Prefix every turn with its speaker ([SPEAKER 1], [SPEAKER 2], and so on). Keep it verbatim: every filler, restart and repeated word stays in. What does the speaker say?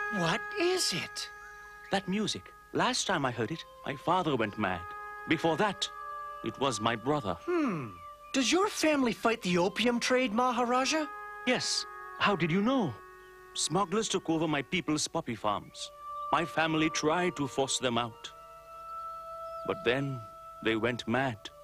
[SPEAKER 1] What is it?
[SPEAKER 2] That music. Last time I heard it, my father went mad. Before that, it was my brother.
[SPEAKER 1] Hmm. Does your family fight the opium trade, Maharaja?
[SPEAKER 2] Yes. How did you know? Smugglers took over my people's poppy farms. My family tried to force them out. But then they went mad.